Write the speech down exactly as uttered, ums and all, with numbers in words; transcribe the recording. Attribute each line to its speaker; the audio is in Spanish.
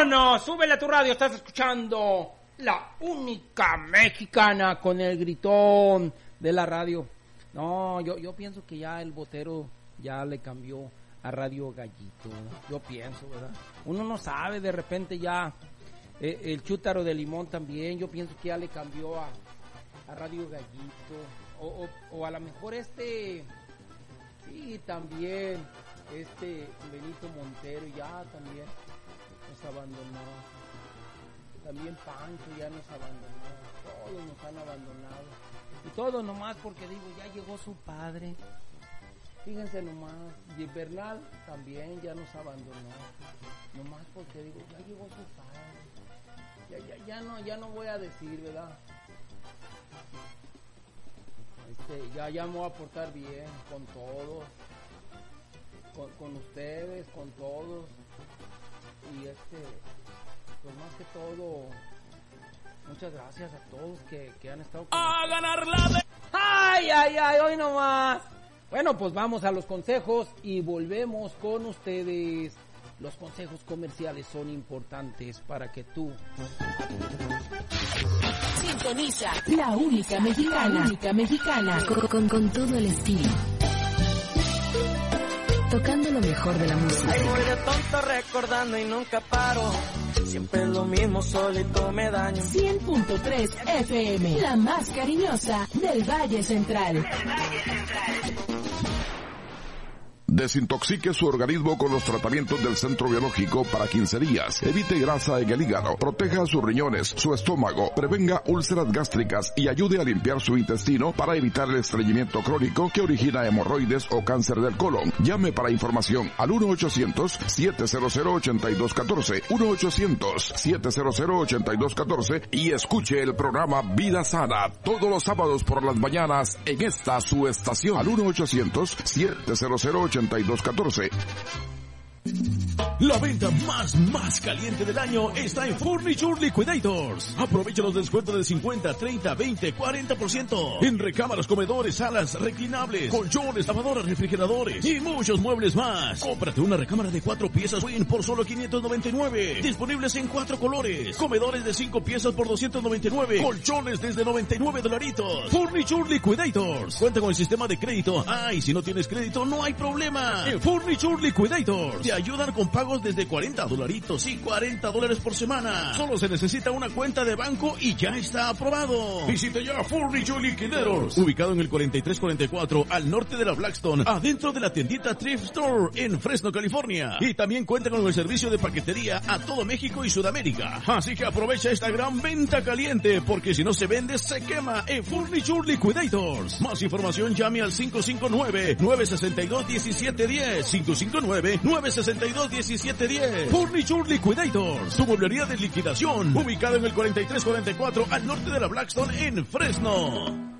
Speaker 1: ¡Vámonos! Súbele a tu radio, estás escuchando la única mexicana con el gritón de la radio. No, yo, yo pienso que ya el botero ya le cambió a Radio Gallito. Yo pienso, ¿verdad? Uno no sabe, de repente ya eh, el Chútaro de Limón también, yo pienso que ya le cambió a, a Radio Gallito. O, o, o a lo mejor este, sí, también, este Benito Montero ya también nos abandonó. También Pancho ya nos abandonó. Todos nos han abandonado. Y todo nomás porque digo, ya llegó su padre. Fíjense nomás. Y Bernal también ya nos abandonó. Nomás porque digo, ya llegó su padre. Ya, ya, ya no, ya no voy a decir, ¿verdad? Este, ya, ya me voy a portar bien con todos. Con, con ustedes, con todos. Y este, pues más que todo, muchas gracias a todos que, que han estado con
Speaker 2: a ganar la de...
Speaker 1: ¡Ay, ay, ay! Hoy nomás. Bueno, pues vamos a los consejos y volvemos con ustedes. Los consejos comerciales son importantes para que tú...
Speaker 3: Sintoniza la única mexicana, la única mexicana, con, con, con todo el estilo. Tocando lo mejor de la música.
Speaker 4: Ay, voy de tonto recordando y nunca paro. Siempre es lo mismo, solito me daño.
Speaker 3: cien punto tres F M, la más cariñosa del Valle Central. Del Valle Central.
Speaker 5: Desintoxique su organismo con los tratamientos del Centro Biológico para quince días. Evite grasa en el hígado, proteja sus riñones, su estómago, prevenga úlceras gástricas y ayude a limpiar su intestino para evitar el estreñimiento crónico que origina hemorroides o cáncer del colon. Llame para información al uno ochocientos, siete cero cero, ocho dos uno cuatro, uno ochocientos, siete cero cero, ocho dos uno cuatro y escuche el programa Vida Sana todos los sábados por las mañanas en esta su estación al uno ochocientos, siete cero cero, ocho dos uno cuatro.
Speaker 2: La venta más, más caliente del año está en Furniture Liquidators. Aprovecha los descuentos de cincuenta, treinta, veinte, cuarenta por ciento. En recámaras, comedores, salas, reclinables, colchones, lavadoras, refrigeradores y muchos muebles más. Cómprate una recámara de cuatro piezas Win por solo quinientos noventa y nueve. Disponibles en cuatro colores. Comedores de cinco piezas por doscientos noventa y nueve. Colchones desde noventa y nueve dolaritos. Furniture Liquidators. Cuenta con el sistema de crédito. Ah, y si no tienes crédito, no hay problema. En Furniture Liquidators te ayudan con pagos desde cuarenta dolaritos y cuarenta dólares por semana. Solo se necesita una cuenta de banco y ya está aprobado. Visita ya Furniture Liquidators, ubicado en el cuarenta y tres cuarenta y cuatro al norte de la Blackstone, adentro de la tiendita Thrift Store en Fresno, California. Y también cuenta con el servicio de paquetería a todo México y Sudamérica. Así que aprovecha esta gran venta caliente, porque si no se vende, se quema en Furniture Liquidators. Más información, llame al cinco cinco nueve, nueve seis dos, uno siete uno cero, cinco cinco nueve, nueve seis dos, uno siete uno cero. Furniture Liquidators, tu mueblería de liquidación, ubicado en el cuarenta y tres cuarenta y cuatro al norte de la Blackstone en Fresno.